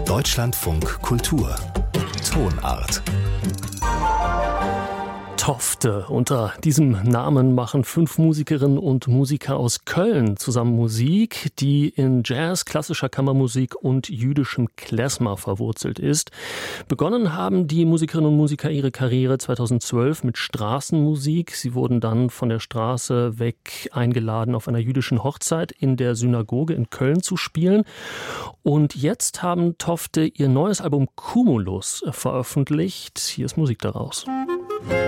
Deutschlandfunk Kultur Tonart. Tofte. Unter diesem Namen machen 5 Musikerinnen und Musiker aus Köln zusammen Musik, die in Jazz, klassischer Kammermusik und jüdischem Klezmer verwurzelt ist. Begonnen haben die Musikerinnen und Musiker ihre Karriere 2012 mit Straßenmusik. Sie wurden dann von der Straße weg eingeladen, auf einer jüdischen Hochzeit in der Synagoge in Köln zu spielen. Und jetzt haben Tofte ihr neues Album Cumulus veröffentlicht. Hier ist Musik daraus.